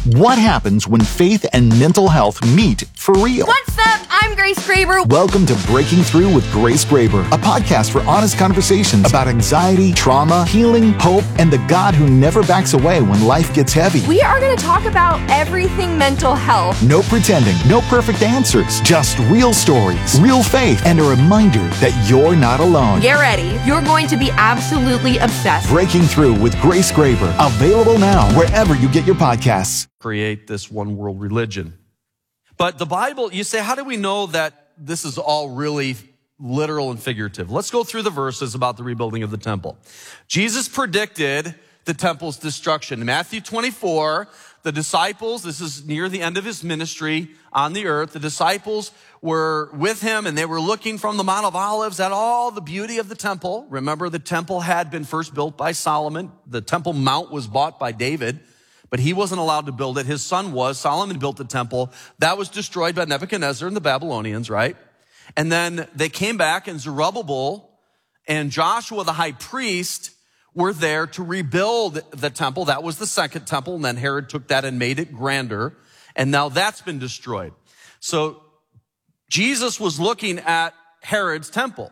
What happens when faith and mental health meet for real? What's up? I'm Grace Graber. Welcome to Breaking Through with Grace Graber, a podcast for honest conversations about anxiety, trauma, healing, hope, and the God who never backs away when life gets heavy. We are going to talk about everything mental health. No pretending, no perfect answers, just real stories, real faith, and a reminder that you're not alone. Get ready. You're going to be absolutely obsessed. Breaking Through with Grace Graber, available now wherever you get your podcasts. Create this one world religion. But the Bible, you say, how do we know that this is all really literal and figurative? Let's go through the verses about the rebuilding of the temple. Jesus predicted the temple's destruction. In Matthew 24, the disciples, this is near the end of his ministry on the earth, the disciples were with him and they were looking from the Mount of Olives at all the beauty of the temple. Remember, the temple had been first built by Solomon. The Temple Mount was bought by David, but he wasn't allowed to build it. His son was. Solomon built the temple. That was destroyed by Nebuchadnezzar and the Babylonians, right? And then they came back, and Zerubbabel and Joshua, the high priest, were there to rebuild the temple. That was the second temple, and then Herod took that and made it grander, and now that's been destroyed. So Jesus was looking at Herod's temple,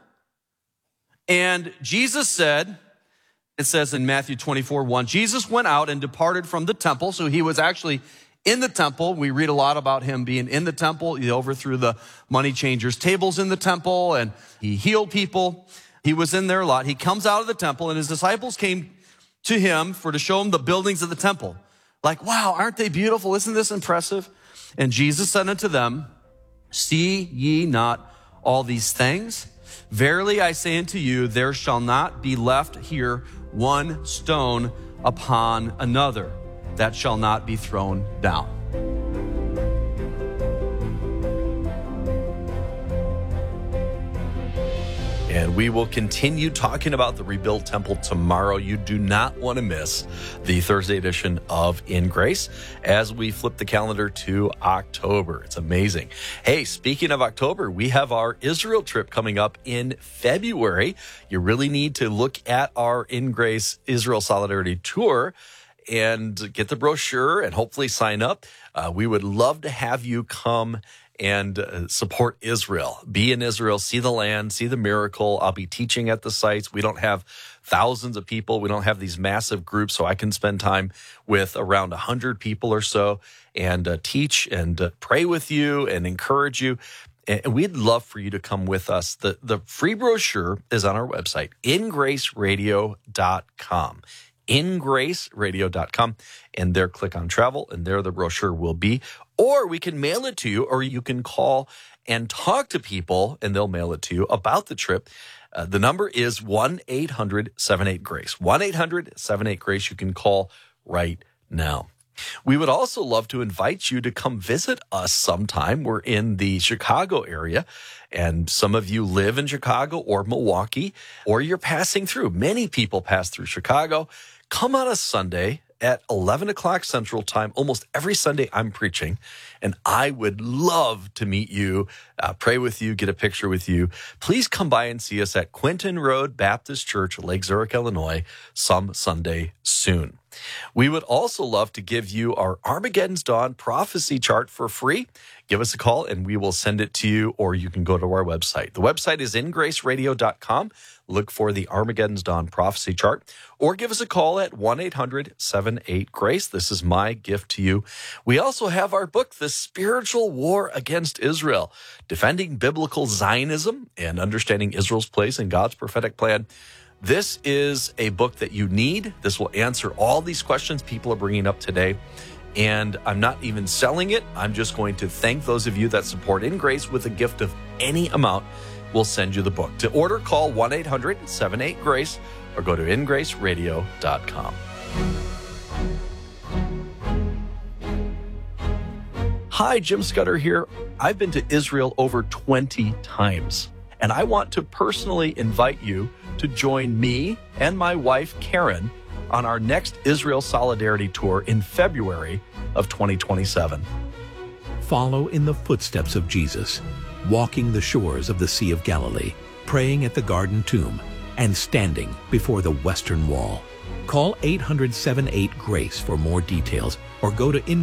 and Jesus said, it says in Matthew 24:1, Jesus went out and departed from the temple. So he was actually in the temple. We read a lot about him being in the temple. He overthrew the money changers' tables in the temple, and he healed people. He was in there a lot. He comes out of the temple, and his disciples came to him to show him the buildings of the temple. Like, wow, aren't they beautiful? Isn't this impressive? And Jesus said unto them, see ye not all these things? Verily I say unto you, there shall not be left here one stone upon another that shall not be thrown down. And we will continue talking about the rebuilt temple tomorrow. You do not want to miss the Thursday edition of In Grace as we flip the calendar to October. It's amazing. Hey, speaking of October, we have our Israel trip coming up in February. You really need to look at our In Grace Israel Solidarity Tour and get the brochure and hopefully sign up. We would love to have you come and support Israel. Be in Israel, see the land, see the miracle. I'll be teaching at the sites. We don't have thousands of people. We don't have these massive groups, so I can spend time with around 100 people or so and teach and pray with you and encourage you. And we'd love for you to come with us. The free brochure is on our website, ingraceradio.com. ingraceradio.com, and there click on travel, and there the brochure will be. Or we can mail it to you, or you can call and talk to people, and they'll mail it to you about the trip. The number is 1-800-78-GRACE. 1-800-78-GRACE. You can call right now. We would also love to invite you to come visit us sometime. We're in the Chicago area, and some of you live in Chicago or Milwaukee, or you're passing through. Many people pass through Chicago. Come on a Sunday at 11 o'clock Central Time. Almost every Sunday I'm preaching, and I would love to meet you, pray with you, get a picture with you. Please come by and see us at Quinton Road Baptist Church, Lake Zurich, Illinois, some Sunday soon. We would also love to give you our Armageddon's Dawn prophecy chart for free. Give us a call and we will send it to you, or you can go to our website. The website is ingraceradio.com. Look for the Armageddon's Dawn prophecy chart, or give us a call at 1-800-78-GRACE. This is my gift to you. We also have our book, The Spiritual War Against Israel, Defending Biblical Zionism and Understanding Israel's Place in God's Prophetic Plan. This is a book that you need. This will answer all these questions people are bringing up today. And I'm not even selling it. I'm just going to thank those of you that support In Grace with a gift of any amount. We'll send you the book. To order, call 1-800-78-GRACE or go to ingraceradio.com. Hi, Jim Scudder here. I've been to Israel over 20 times, and I want to personally invite you to join me and my wife, Karen, on our next Israel Solidarity Tour in February of 2027. Follow in the footsteps of Jesus, walking the shores of the Sea of Galilee, praying at the Garden Tomb, and standing before the Western Wall. Call 800-78-GRACE for more details, or go to